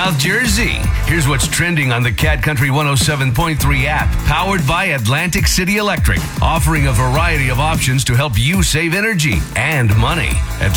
South Jersey. Here's what's trending on the Cat Country 107.3 app, powered by Atlantic City Electric, offering a variety of options to help you save energy and money.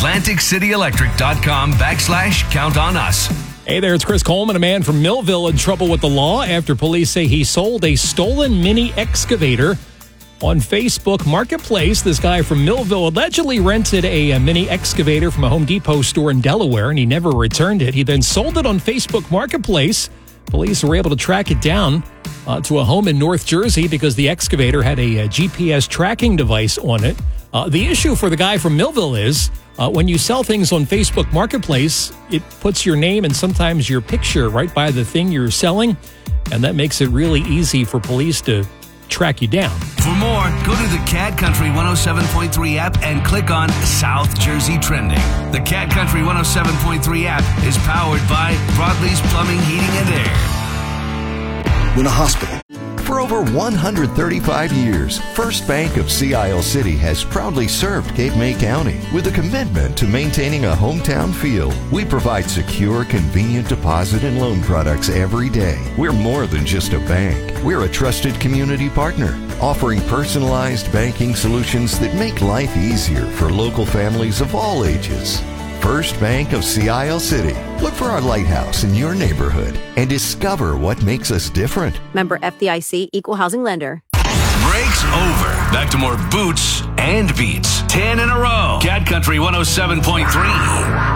AtlanticCityElectric.com/count on us. Hey there, it's Chris Coleman. A man from Millville in trouble with the law after police say he sold a stolen mini excavator on Facebook Marketplace. This guy from Millville allegedly rented a mini excavator from a Home Depot store in Delaware, and he never returned it. He then sold it on Facebook Marketplace. Police were able to track it down to a home in North Jersey because the excavator had a GPS tracking device on it. The issue for the guy from Millville is when you sell things on Facebook Marketplace, it puts your name and sometimes your picture right by the thing you're selling, and that makes it really easy for police to track you down. For more, go to the Cat Country 107.3 app and click on South Jersey Trending. The Cat Country 107.3 app is powered by Broadlee's Plumbing, Heating, and Air. When a hospital. For over 135 years, First Bank of Sea Isle City has proudly served Cape May County with a commitment to maintaining a hometown feel. We provide secure, convenient deposit and loan products every day. We're more than just a bank. We're a trusted community partner, offering personalized banking solutions that make life easier for local families of all ages. First Bank of Sea Isle City. Look for our lighthouse in your neighborhood and discover what makes us different. Member FDIC, Equal Housing Lender. Break's over. Back to more boots and beats. 10 in a row. Cat Country 107.3.